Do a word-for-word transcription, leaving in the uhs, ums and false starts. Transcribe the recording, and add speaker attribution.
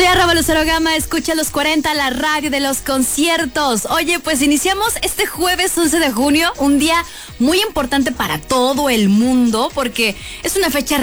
Speaker 1: Soy arroba Lucero Gama, escucha los cuarenta, la radio de los conciertos. Oye, pues iniciamos este jueves once de junio, un día muy importante para todo el mundo, porque es una fecha